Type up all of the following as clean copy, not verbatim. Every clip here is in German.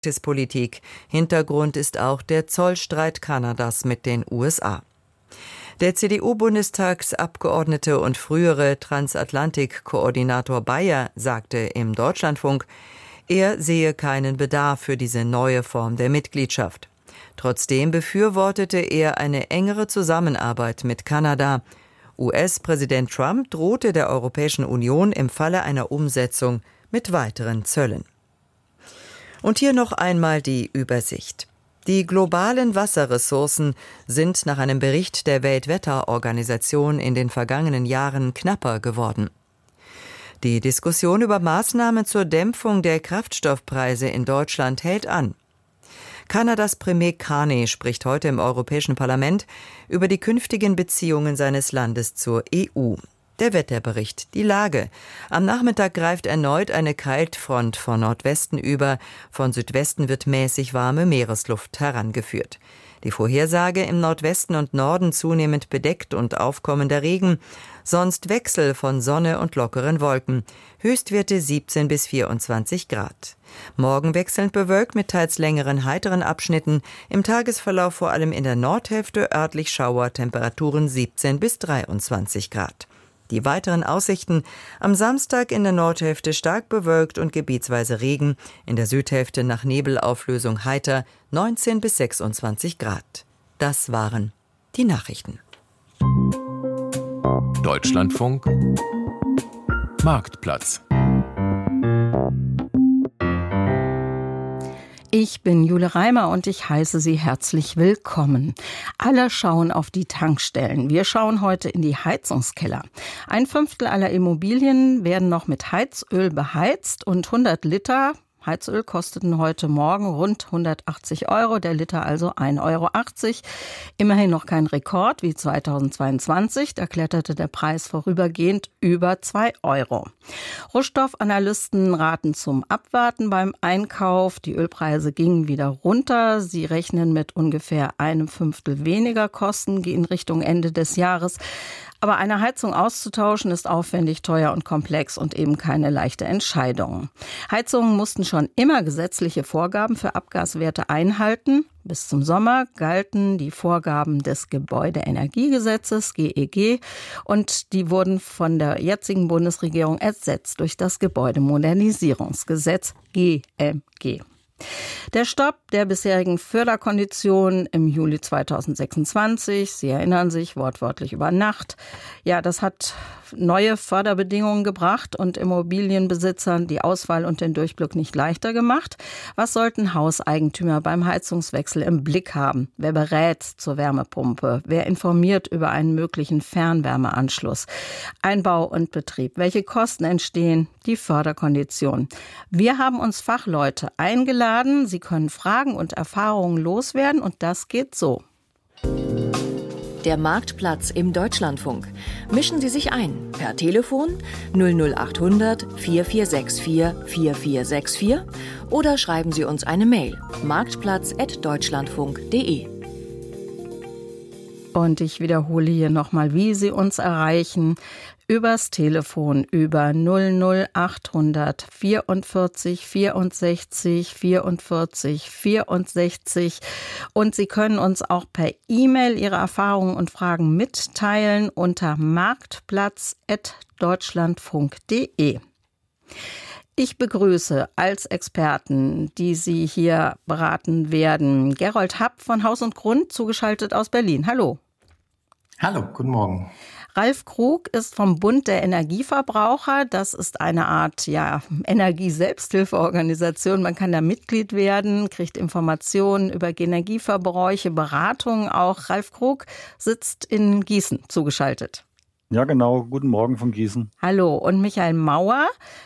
Politik. Hintergrund ist auch der Zollstreit Kanadas mit den USA. Der CDU-Bundestagsabgeordnete und frühere Transatlantik-Koordinator Bayer sagte im Deutschlandfunk, er sehe keinen Bedarf für diese neue Form der Mitgliedschaft. Trotzdem befürwortete er eine engere Zusammenarbeit mit Kanada. US-Präsident Trump drohte der Europäischen Union im Falle einer Umsetzung mit weiteren Zöllen. Und hier noch einmal die Übersicht. Die globalen Wasserressourcen sind nach einem Bericht der Weltwetterorganisation in den vergangenen Jahren knapper geworden. Die Diskussion über Maßnahmen zur Dämpfung der Kraftstoffpreise in Deutschland hält an. Kanadas Premier Carney spricht heute im Europäischen Parlament über die künftigen Beziehungen seines Landes zur EU. Der Wetterbericht, die Lage. Am Nachmittag greift erneut eine Kaltfront von Nordwesten über. Von Südwesten wird mäßig warme Meeresluft herangeführt. Die Vorhersage: im Nordwesten und Norden zunehmend bedeckt und aufkommender Regen. Sonst Wechsel von Sonne und lockeren Wolken. Höchstwerte 17 bis 24 Grad. Morgen wechselnd bewölkt mit teils längeren heiteren Abschnitten. Im Tagesverlauf vor allem in der Nordhälfte örtlich Schauer, Temperaturen 17 bis 23 Grad. Die weiteren Aussichten: am Samstag in der Nordhälfte stark bewölkt und gebietsweise Regen, in der Südhälfte nach Nebelauflösung heiter, 19 bis 26 Grad. Das waren die Nachrichten. Deutschlandfunk Marktplatz. Ich bin Jule Reimer und ich heiße Sie herzlich willkommen. Alle schauen auf die Tankstellen. Wir schauen heute in die Heizungskeller. 1/5 aller Immobilien werden noch mit Heizöl beheizt und 100 Liter Heizöl kosteten heute Morgen rund 180 €, der Liter also 1,80 €. Immerhin noch kein Rekord wie 2022, da kletterte der Preis vorübergehend über 2 €. Rohstoffanalysten raten zum Abwarten beim Einkauf. Die Ölpreise gingen wieder runter. Sie rechnen mit ungefähr 1/5 weniger Kosten in Richtung Ende des Jahres. Aber eine Heizung auszutauschen ist aufwendig, teuer und komplex und eben keine leichte Entscheidung. Heizungen mussten schon immer gesetzliche Vorgaben für Abgaswerte einhalten. Bis zum Sommer galten die Vorgaben des Gebäudeenergiegesetzes GEG und die wurden von der jetzigen Bundesregierung ersetzt durch das Gebäudemodernisierungsgesetz GMG. Der Stopp der bisherigen Förderkonditionen im Juli 2026, Sie erinnern sich, wortwörtlich über Nacht, ja, das hat neue Förderbedingungen gebracht und Immobilienbesitzern die Auswahl und den Durchblick nicht leichter gemacht. Was sollten Hauseigentümer beim Heizungswechsel im Blick haben? Wer berät zur Wärmepumpe? Wer informiert über einen möglichen Fernwärmeanschluss? Einbau und Betrieb. Welche Kosten entstehen? Die Förderkonditionen. Wir haben uns Fachleute eingeladen. Sie können Fragen und Erfahrungen loswerden und das geht so. Der Marktplatz im Deutschlandfunk. Mischen Sie sich ein per Telefon 00800 4464 4464 oder schreiben Sie uns eine Mail marktplatz@deutschlandfunk.de. Und ich wiederhole hier nochmal, wie Sie uns erreichen. Übers Telefon über 00800 44 64 44 64. Und Sie können uns auch per E-Mail Ihre Erfahrungen und Fragen mitteilen unter marktplatz@deutschlandfunk.de. Ich begrüße als Experten, die Sie hier beraten werden, Gerold Happ von Haus und Grund, zugeschaltet aus Berlin. Hallo. Hallo, guten Morgen. Ralf Krug ist vom Bund der Energieverbraucher. Das ist eine Art Energie-Selbsthilfeorganisation. Man kann da Mitglied werden, kriegt Informationen über Energieverbräuche, Beratungen auch. Ralf Krug sitzt in Gießen zugeschaltet. Ja, genau. Guten Morgen von Gießen. Hallo. Und Michael Maucher,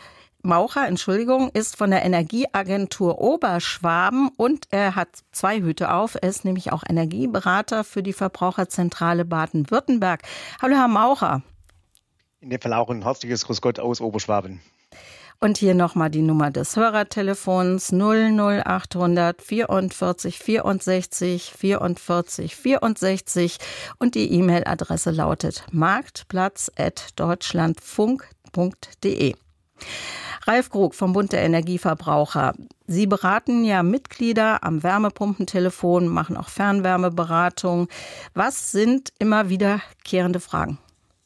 ist von der Energieagentur Oberschwaben und er hat 2 Hüte auf. Er ist nämlich auch Energieberater für die Verbraucherzentrale Baden-Württemberg. Hallo, Herr Maucher. In dem Fall auch ein herzliches Grüß Gott aus Oberschwaben. Und hier nochmal die Nummer des Hörertelefons 00800 44 64 44 64 und die E-Mail-Adresse lautet marktplatz@deutschlandfunk.de. Ralf Krug vom Bund der Energieverbraucher. Sie beraten ja Mitglieder am Wärmepumpentelefon, machen auch Fernwärmeberatung. Was sind immer wiederkehrende Fragen?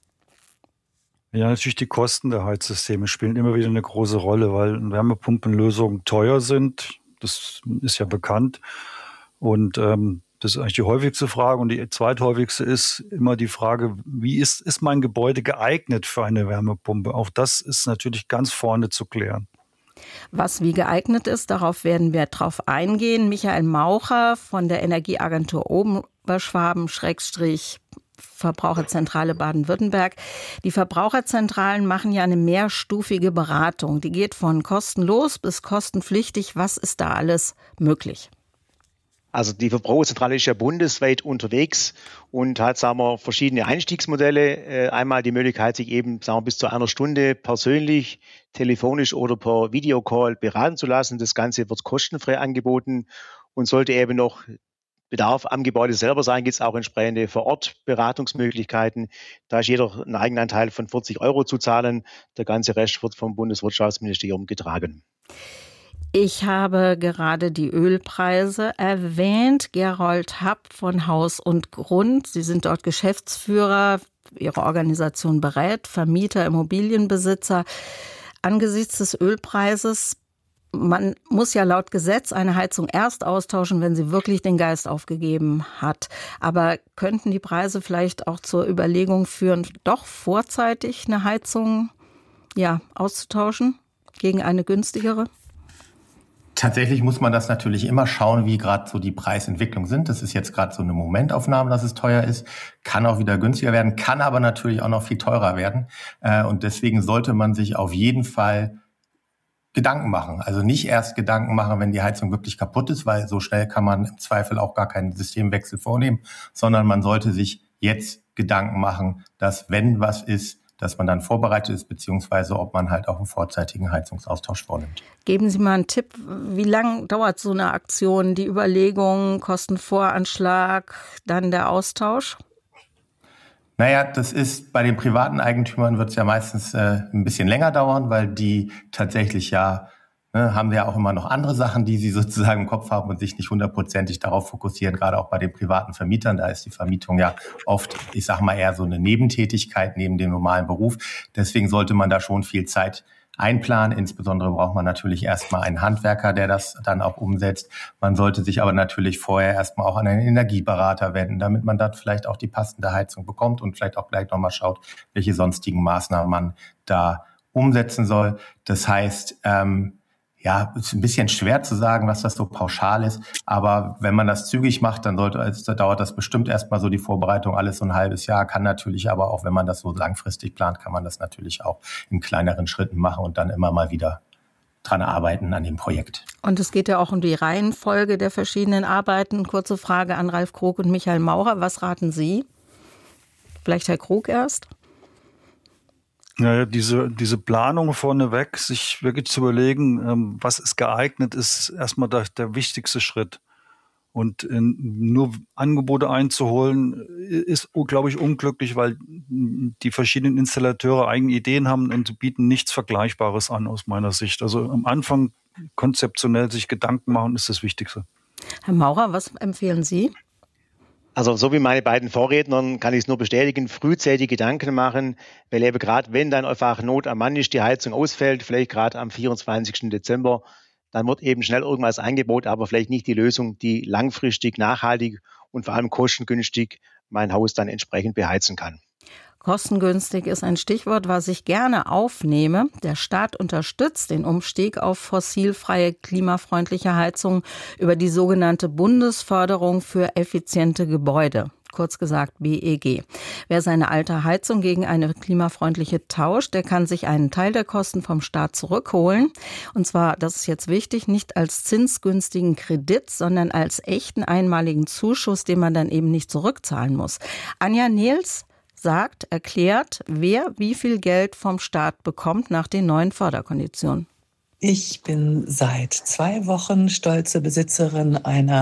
Ja, natürlich die Kosten der Heizsysteme spielen immer wieder eine große Rolle, weil Wärmepumpenlösungen teuer sind. Das ist ja bekannt. Und das ist eigentlich die häufigste Frage. Und die zweithäufigste ist immer die Frage, wie ist mein Gebäude geeignet für eine Wärmepumpe? Auch das ist natürlich ganz vorne zu klären. Was wie geeignet ist, darauf werden wir drauf eingehen. Michael Maucher von der Energieagentur Oberschwaben / Verbraucherzentrale Baden-Württemberg. Die Verbraucherzentralen machen ja eine mehrstufige Beratung. Die geht von kostenlos bis kostenpflichtig. Was ist da alles möglich? Also die Verbraucherzentrale ist ja bundesweit unterwegs und hat, sagen wir, verschiedene Einstiegsmodelle. Einmal die Möglichkeit, sich eben, sagen wir, bis zu einer Stunde persönlich, telefonisch oder per Videocall beraten zu lassen. Das Ganze wird kostenfrei angeboten und sollte eben noch Bedarf am Gebäude selber sein, gibt es auch entsprechende Vor-Ort-Beratungsmöglichkeiten. Da ist jeder einen Eigenanteil von 40 € zu zahlen. Der ganze Rest wird vom Bundeswirtschaftsministerium getragen. Ich habe gerade die Ölpreise erwähnt. Gerold Happ von Haus und Grund. Sie sind dort Geschäftsführer. Ihre Organisation berät Vermieter, Immobilienbesitzer. Angesichts des Ölpreises, man muss ja laut Gesetz eine Heizung erst austauschen, wenn sie wirklich den Geist aufgegeben hat. Aber könnten die Preise vielleicht auch zur Überlegung führen, doch vorzeitig eine Heizung auszutauschen gegen eine günstigere? Tatsächlich muss man das natürlich immer schauen, wie gerade so die Preisentwicklung sind. Das ist jetzt gerade so eine Momentaufnahme, dass es teuer ist, kann auch wieder günstiger werden, kann aber natürlich auch noch viel teurer werden. Und deswegen sollte man sich auf jeden Fall Gedanken machen. Also nicht erst Gedanken machen, wenn die Heizung wirklich kaputt ist, weil so schnell kann man im Zweifel auch gar keinen Systemwechsel vornehmen, sondern man sollte sich jetzt Gedanken machen, dass wenn was ist, dass man dann vorbereitet ist, beziehungsweise ob man halt auch einen vorzeitigen Heizungsaustausch vornimmt. Geben Sie mal einen Tipp, wie lange dauert so eine Aktion, die Überlegung, Kostenvoranschlag, dann der Austausch? Naja, das ist bei den privaten Eigentümern wird es ja meistens ein bisschen länger dauern, weil die tatsächlich haben ja auch immer noch andere Sachen, die sie sozusagen im Kopf haben und sich nicht 100%ig darauf fokussieren, gerade auch bei den privaten Vermietern. Da ist die Vermietung ja oft, ich sag mal, eher so eine Nebentätigkeit neben dem normalen Beruf. Deswegen sollte man da schon viel Zeit einplanen. Insbesondere braucht man natürlich erstmal einen Handwerker, der das dann auch umsetzt. Man sollte sich aber natürlich vorher erstmal auch an einen Energieberater wenden, damit man dann vielleicht auch die passende Heizung bekommt und vielleicht auch gleich nochmal schaut, welche sonstigen Maßnahmen man da umsetzen soll. Das heißt, ist ein bisschen schwer zu sagen, was das so pauschal ist. Aber wenn man das zügig macht, dann dauert das bestimmt erstmal so die Vorbereitung alles so ein halbes Jahr. Kann natürlich aber auch, wenn man das so langfristig plant, kann man das natürlich auch in kleineren Schritten machen und dann immer mal wieder dran arbeiten an dem Projekt. Und es geht ja auch um die Reihenfolge der verschiedenen Arbeiten. Kurze Frage an Ralf Krug und Michael Maurer. Was raten Sie? Vielleicht Herr Krug erst? Naja, diese Planung vorneweg, sich wirklich zu überlegen, was ist geeignet, ist erstmal der wichtigste Schritt. Und nur Angebote einzuholen, ist, glaube ich, unglücklich, weil die verschiedenen Installateure eigene Ideen haben und bieten nichts Vergleichbares an aus meiner Sicht. Also am Anfang konzeptionell sich Gedanken machen, ist das Wichtigste. Herr Maurer, was empfehlen Sie? Also so wie meine beiden Vorrednern kann ich es nur bestätigen, frühzeitig Gedanken machen, weil eben gerade wenn dann einfach Not am Mann ist, die Heizung ausfällt, vielleicht gerade am 24. Dezember, dann wird eben schnell irgendwas angeboten, aber vielleicht nicht die Lösung, die langfristig, nachhaltig und vor allem kostengünstig mein Haus dann entsprechend beheizen kann. Kostengünstig ist ein Stichwort, was ich gerne aufnehme. Der Staat unterstützt den Umstieg auf fossilfreie, klimafreundliche Heizung über die sogenannte Bundesförderung für effiziente Gebäude. Kurz gesagt BEG. Wer seine alte Heizung gegen eine klimafreundliche tauscht, der kann sich einen Teil der Kosten vom Staat zurückholen. Und zwar, das ist jetzt wichtig, nicht als zinsgünstigen Kredit, sondern als echten einmaligen Zuschuss, den man dann eben nicht zurückzahlen muss. Anja Nehls erklärt, wer wie viel Geld vom Staat bekommt nach den neuen Förderkonditionen. Ich bin seit 2 Wochen stolze Besitzerin einer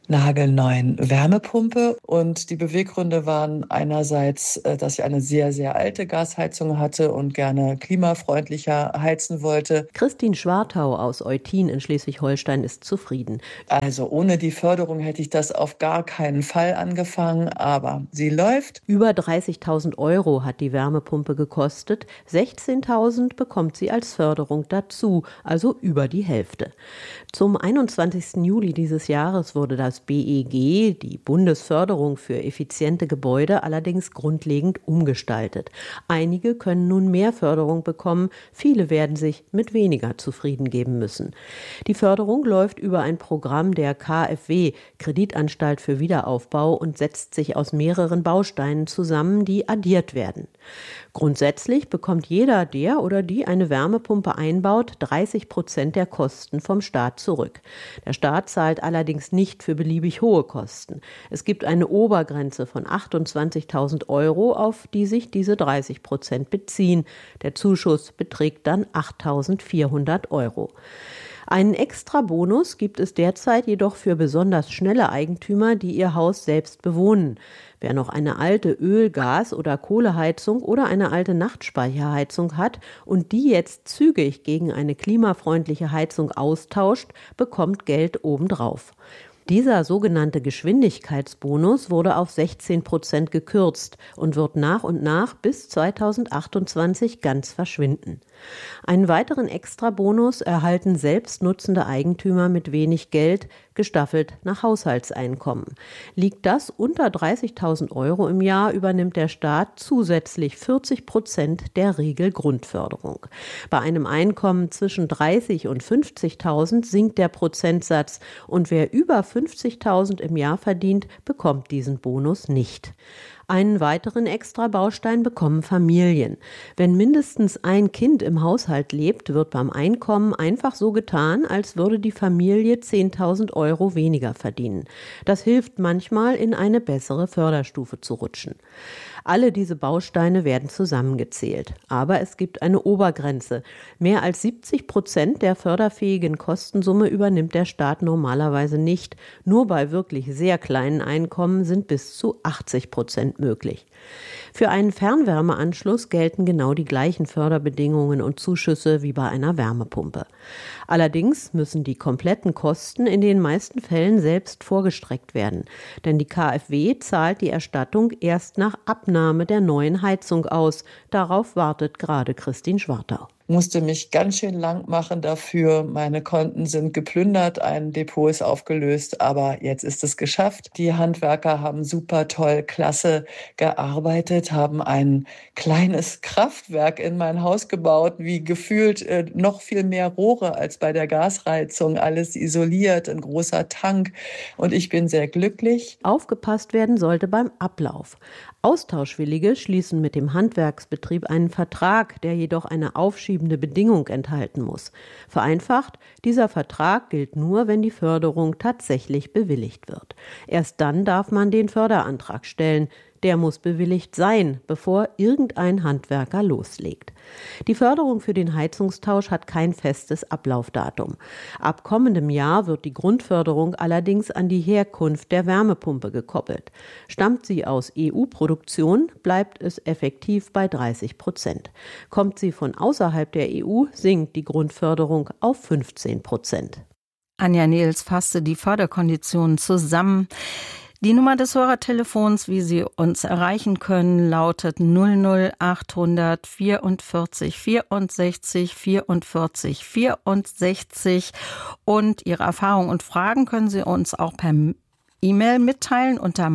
nagelneuen Wärmepumpe. Und die Beweggründe waren einerseits, dass ich eine sehr, sehr alte Gasheizung hatte und gerne klimafreundlicher heizen wollte. Christine Schwartau aus Eutin in Schleswig-Holstein ist zufrieden. Also ohne die Förderung hätte ich das auf gar keinen Fall angefangen, aber sie läuft. Über 30.000 € hat die Wärmepumpe gekostet. 16.000 bekommt sie als Förderung dazu, also über die Hälfte. Zum 21. Juli dieses Jahres wurde das BEG, die Bundesförderung für effiziente Gebäude, allerdings grundlegend umgestaltet. Einige können nun mehr Förderung bekommen, viele werden sich mit weniger zufrieden geben müssen. Die Förderung läuft über ein Programm der KfW, Kreditanstalt für Wiederaufbau, und setzt sich aus mehreren Bausteinen zusammen, die addiert werden. Grundsätzlich bekommt jeder, der oder die eine Wärmepumpe einbaut, 30% der Kosten vom Staat zurück. Der Staat zahlt allerdings nicht für beliebig hohe Kosten. Es gibt eine Obergrenze von 28.000 €, auf die sich diese 30% beziehen. Der Zuschuss beträgt dann 8.400 €. Einen Extra-Bonus gibt es derzeit jedoch für besonders schnelle Eigentümer, die ihr Haus selbst bewohnen. Wer noch eine alte Öl-, Gas- oder Kohleheizung oder eine alte Nachtspeicherheizung hat und die jetzt zügig gegen eine klimafreundliche Heizung austauscht, bekommt Geld obendrauf. Dieser sogenannte Geschwindigkeitsbonus wurde auf 16% gekürzt und wird nach und nach bis 2028 ganz verschwinden. Einen weiteren Extrabonus erhalten selbstnutzende Eigentümer mit wenig Geld, gestaffelt nach Haushaltseinkommen. Liegt das unter 30.000 € im Jahr, übernimmt der Staat zusätzlich 40% der Regelgrundförderung. Bei einem Einkommen zwischen 30.000 und 50.000 sinkt der Prozentsatz und wer über 50.000 im Jahr verdient, bekommt diesen Bonus nicht. Einen weiteren Extrabaustein bekommen Familien. Wenn mindestens ein Kind im Haushalt lebt, wird beim Einkommen einfach so getan, als würde die Familie 10.000 € weniger verdienen. Das hilft manchmal, in eine bessere Förderstufe zu rutschen. Alle diese Bausteine werden zusammengezählt. Aber es gibt eine Obergrenze. Mehr als 70% der förderfähigen Kostensumme übernimmt der Staat normalerweise nicht. Nur bei wirklich sehr kleinen Einkommen sind bis zu 80% möglich. Für einen Fernwärmeanschluss gelten genau die gleichen Förderbedingungen und Zuschüsse wie bei einer Wärmepumpe. Allerdings müssen die kompletten Kosten in den meisten Fällen selbst vorgestreckt werden. Denn die KfW zahlt die Erstattung erst nach Abnahme der neuen Heizung aus. Darauf wartet gerade Christine Schwartau. Musste mich ganz schön lang machen dafür. Meine Konten sind geplündert, ein Depot ist aufgelöst, aber jetzt ist es geschafft. Die Handwerker haben super toll, klasse gearbeitet, haben ein kleines Kraftwerk in mein Haus gebaut, wie gefühlt noch viel mehr Rohre als bei der Gasheizung, alles isoliert, ein großer Tank, und ich bin sehr glücklich. Aufgepasst werden sollte beim Ablauf. Austauschwillige schließen mit dem Handwerksbetrieb einen Vertrag, der jedoch eine aufschiebende Bedingung enthalten muss. Vereinfacht, dieser Vertrag gilt nur, wenn die Förderung tatsächlich bewilligt wird. Erst dann darf man den Förderantrag stellen. Der muss bewilligt sein, bevor irgendein Handwerker loslegt. Die Förderung für den Heizungstausch hat kein festes Ablaufdatum. Ab kommendem Jahr wird die Grundförderung allerdings an die Herkunft der Wärmepumpe gekoppelt. Stammt sie aus EU-Produktion, bleibt es effektiv bei 30%. Kommt sie von außerhalb der EU, sinkt die Grundförderung auf 15%. Anja Nehls fasste die Förderkonditionen zusammen. Die Nummer des Hörertelefons, wie Sie uns erreichen können, lautet 00800 44 64 44 64. Und Ihre Erfahrungen und Fragen können Sie uns auch per E-Mail mitteilen unter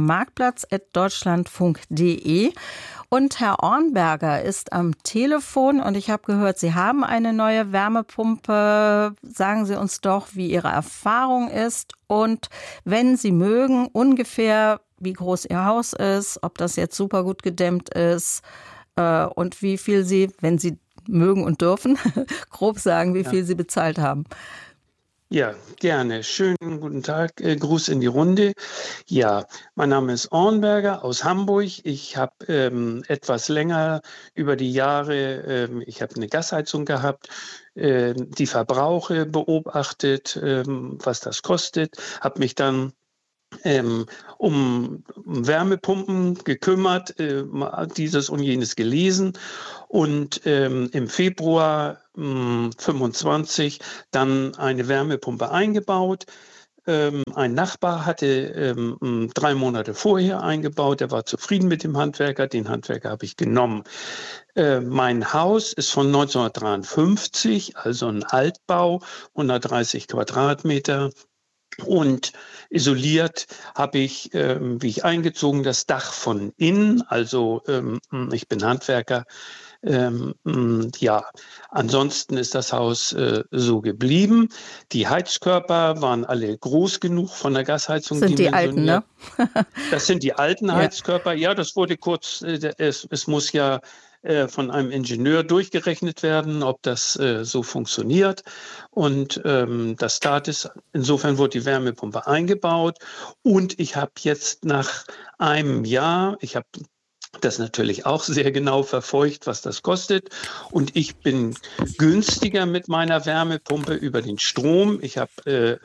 marktplatz@deutschlandfunk.de. Und Herr Ornberger ist am Telefon und ich habe gehört, Sie haben eine neue Wärmepumpe. Sagen Sie uns doch, wie Ihre Erfahrung ist und, wenn Sie mögen, ungefähr, wie groß Ihr Haus ist, ob das jetzt super gut gedämmt ist und wie viel Sie, wenn Sie mögen und dürfen, grob sagen, wie viel Sie bezahlt haben. Ja, gerne. Schönen guten Tag. Gruß in die Runde. Ja, mein Name ist Ornberger aus Hamburg. Ich habe etwas länger über die Jahre, ich habe eine Gasheizung gehabt, die Verbrauche beobachtet, was das kostet, habe mich dann um Wärmepumpen gekümmert, dieses und jenes gelesen und im Februar 25 dann eine Wärmepumpe eingebaut. Ein Nachbar hatte 3 Monate vorher eingebaut, der war zufrieden mit dem Handwerker, den Handwerker habe ich genommen. Mein Haus ist von 1953, also ein Altbau, 130 Quadratmeter. Und isoliert habe ich, wie ich eingezogen, das Dach von innen, also ich bin Handwerker. Ja, ansonsten ist das Haus so geblieben. Die Heizkörper waren alle groß genug von der Gasheizung. Sind die alten, ne? Das sind die alten Heizkörper. Ja, das wurde kurz, es muss ja von einem Ingenieur durchgerechnet werden, ob das so funktioniert. Und das Start ist, insofern wurde die Wärmepumpe eingebaut. Und ich habe jetzt nach einem Jahr, ich habe das natürlich auch sehr genau verfolgt, was das kostet. Und ich bin günstiger mit meiner Wärmepumpe über den Strom. Ich habe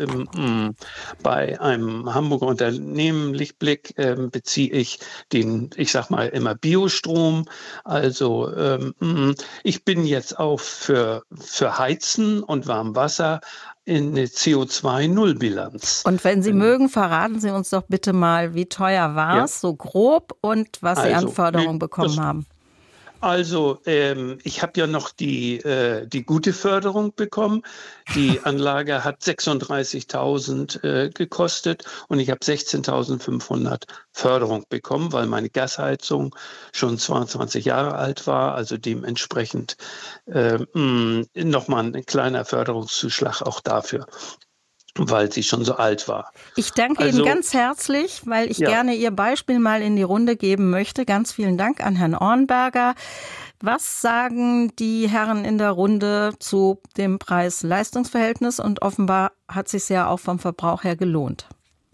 bei einem Hamburger Unternehmen, Lichtblick, beziehe ich den, ich sag mal immer Biostrom. Also ich bin jetzt auch für Heizen und Warmwasser in eine CO2-Null-Bilanz. Und wenn Sie mögen, verraten Sie uns doch bitte mal, wie teuer war es, so grob, und was Sie an Förderung bekommen haben. Also ich habe ja noch die gute Förderung bekommen. Die Anlage hat 36.000 gekostet und ich habe 16.500 Förderung bekommen, weil meine Gasheizung schon 22 Jahre alt war. Also dementsprechend nochmal ein kleiner Förderungszuschlag auch dafür, weil sie schon so alt war. Ich danke Ihnen ganz herzlich, weil ich gerne Ihr Beispiel mal in die Runde geben möchte. Ganz vielen Dank an Herrn Ornberger. Was sagen die Herren in der Runde zu dem Preis-Leistungs-Verhältnis? Und offenbar hat es sich ja auch vom Verbrauch her gelohnt.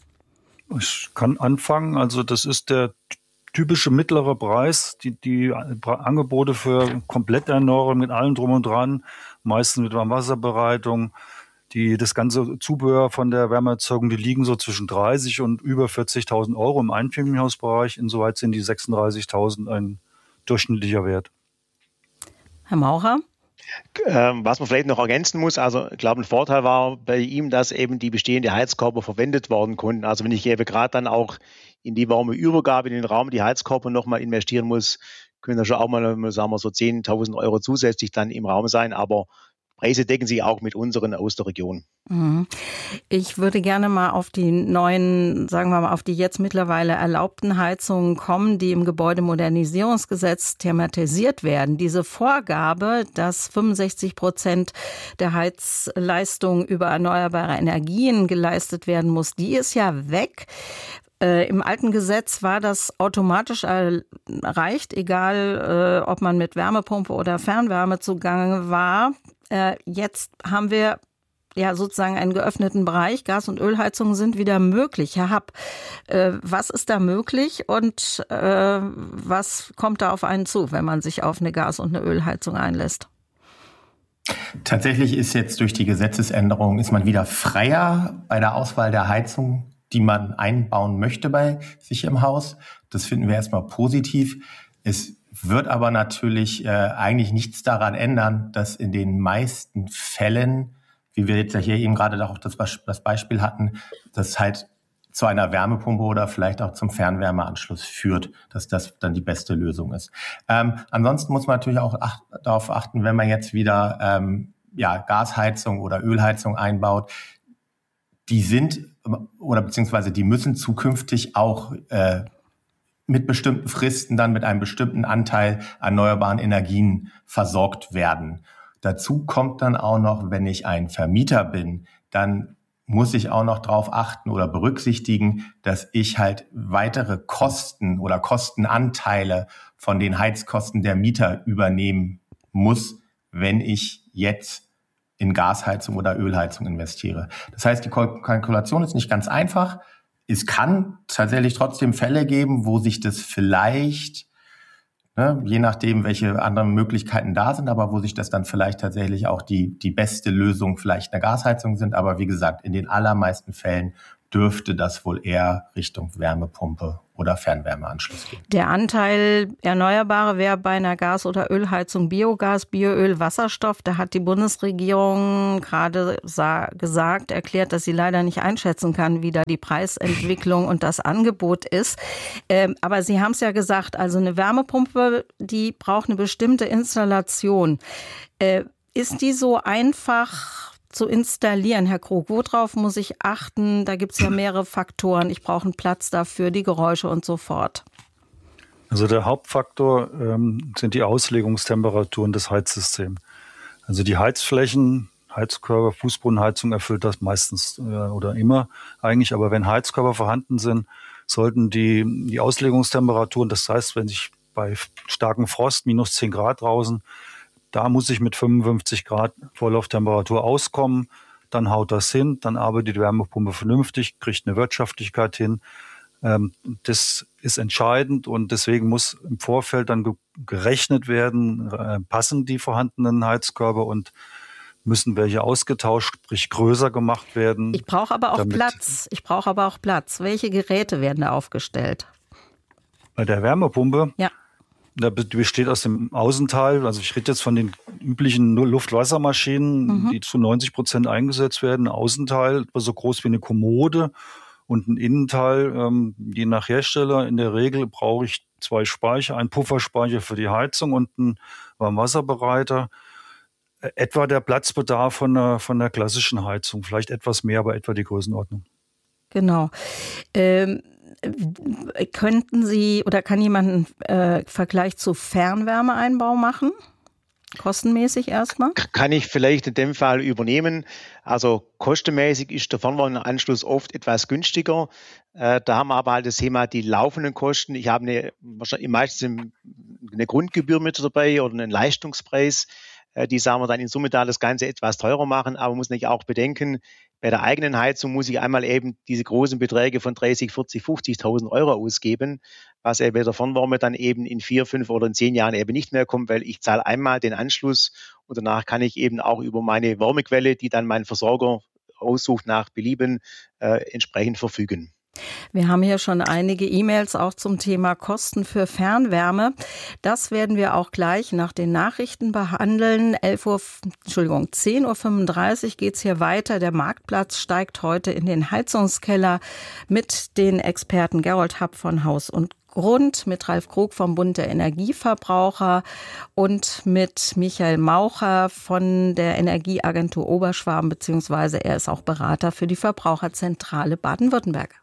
Ich kann anfangen. Also das ist der typische mittlere Preis. Die Angebote für Kompletterneuerung mit allem drum und dran, meistens mit Warmwasserbereitung. Das ganze Zubehör von der Wärmeerzeugung, die liegen so zwischen 30 und über 40.000 Euro im Einfamilienhausbereich. Insoweit sind die 36.000 ein durchschnittlicher Wert. Herr Maurer? Was man vielleicht noch ergänzen muss, also ich glaube, ein Vorteil war bei ihm, dass eben die bestehenden Heizkörper verwendet werden konnten. Also wenn ich eben gerade dann auch in die warme Übergabe in den Raum die Heizkörper nochmal investieren muss, können da schon auch mal, sagen wir so 10.000 Euro zusätzlich dann im Raum sein, aber Preise decken sich auch mit unseren aus der Region. Ich würde gerne mal auf die neuen, sagen wir mal, auf die jetzt mittlerweile erlaubten Heizungen kommen, die im Gebäudemodernisierungsgesetz thematisiert werden. Diese Vorgabe, dass 65% der Heizleistung über erneuerbare Energien geleistet werden muss, die ist ja weg. Im alten Gesetz war das automatisch erreicht, egal ob man mit Wärmepumpe oder Fernwärme zugange war. Jetzt haben wir ja sozusagen einen geöffneten Bereich. Gas- und Ölheizungen sind wieder möglich. Herr Happ, was ist da möglich und was kommt da auf einen zu, wenn man sich auf eine Gas- und eine Ölheizung einlässt? Tatsächlich ist jetzt durch die Gesetzesänderung ist man wieder freier bei der Auswahl der Heizung, die man einbauen möchte bei sich im Haus. Das finden wir erstmal positiv. Es wird aber natürlich eigentlich nichts daran ändern, dass in den meisten Fällen, wie wir jetzt ja hier eben gerade auch das Beispiel hatten, das halt zu einer Wärmepumpe oder vielleicht auch zum Fernwärmeanschluss führt, dass das dann die beste Lösung ist. Ansonsten muss man natürlich auch darauf achten, wenn man jetzt wieder Gasheizung oder Ölheizung einbaut, die sind oder beziehungsweise die müssen zukünftig auch mit bestimmten Fristen dann mit einem bestimmten Anteil erneuerbaren Energien versorgt werden. Dazu kommt dann auch noch, wenn ich ein Vermieter bin, dann muss ich auch noch darauf achten oder berücksichtigen, dass ich halt weitere Kosten oder Kostenanteile von den Heizkosten der Mieter übernehmen muss, wenn ich jetzt in Gasheizung oder Ölheizung investiere. Das heißt, die Kalkulation ist nicht ganz einfach. Es kann tatsächlich trotzdem Fälle geben, wo sich das vielleicht, je nachdem, welche anderen Möglichkeiten da sind, aber wo sich das dann vielleicht tatsächlich auch die beste Lösung vielleicht eine Gasheizung sind. Aber wie gesagt, in den allermeisten Fällen dürfte das wohl eher Richtung Wärmepumpe oder Fernwärmeanschluss gehen. Der Anteil Erneuerbare wäre bei einer Gas- oder Ölheizung Biogas, Bioöl, Wasserstoff. Da hat die Bundesregierung gerade erklärt, dass sie leider nicht einschätzen kann, wie da die Preisentwicklung und das Angebot ist. Aber Sie haben es ja gesagt, also eine Wärmepumpe, die braucht eine bestimmte Installation. Ist die so einfach zu installieren, Herr Krug? Worauf muss ich achten? Da gibt es ja mehrere Faktoren. Ich brauche einen Platz dafür, die Geräusche und so fort. Also der Hauptfaktor sind die Auslegungstemperaturen des Heizsystems. Also die Heizflächen, Heizkörper, Fußbodenheizung erfüllt das meistens oder immer eigentlich. Aber wenn Heizkörper vorhanden sind, sollten die Auslegungstemperaturen, das heißt, wenn ich bei starkem Frost, minus 10 Grad draußen, da muss ich mit 55 Grad Vorlauftemperatur auskommen. Dann haut das hin, dann arbeitet die Wärmepumpe vernünftig, kriegt eine Wirtschaftlichkeit hin. Das ist entscheidend und deswegen muss im Vorfeld dann gerechnet werden, passen die vorhandenen Heizkörper und müssen welche ausgetauscht, sprich größer gemacht werden. Ich brauche aber auch Platz. Welche Geräte werden da aufgestellt? Bei der Wärmepumpe? Ja. Da besteht aus dem Außenteil, also ich rede jetzt von den üblichen Luft-Wasser-Maschinen, die zu 90% eingesetzt werden. Ein Außenteil etwa so groß wie eine Kommode und ein Innenteil, je nach Hersteller. In der Regel brauche ich 2 Speicher, einen Pufferspeicher für die Heizung und einen Warmwasserbereiter. Etwa der Platzbedarf von der klassischen Heizung, vielleicht etwas mehr, aber etwa die Größenordnung. Genau. Könnten Sie oder kann jemand einen Vergleich zu Fernwärmeeinbau machen? Kostenmäßig erstmal? Kann ich vielleicht in dem Fall übernehmen. Also kostenmäßig ist der Fernwärmeanschluss oft etwas günstiger. Da haben wir aber halt das Thema die laufenden Kosten. Ich habe meistens eine Grundgebühr mit dabei oder einen Leistungspreis. Die sagen wir dann in Summe da das Ganze etwas teurer machen. Aber man muss natürlich auch bedenken, bei der eigenen Heizung muss ich einmal eben diese großen Beträge von 30, 40, 50.000 Euro ausgeben, was bei der Fernwärme dann eben in 4, 5 oder in 10 Jahren eben nicht mehr kommt, weil ich zahle einmal den Anschluss und danach kann ich eben auch über meine Wärmequelle, die dann mein Versorger aussucht, nach Belieben entsprechend verfügen. Wir haben hier schon einige E-Mails auch zum Thema Kosten für Fernwärme. Das werden wir auch gleich nach den Nachrichten behandeln. 10:35 Uhr geht's hier weiter. Der Marktplatz steigt heute in den Heizungskeller mit den Experten Gerold Happ von Haus und Grund, mit Ralf Krug vom Bund der Energieverbraucher und mit Michael Maucher von der Energieagentur Oberschwaben, beziehungsweise er ist auch Berater für die Verbraucherzentrale Baden-Württemberg.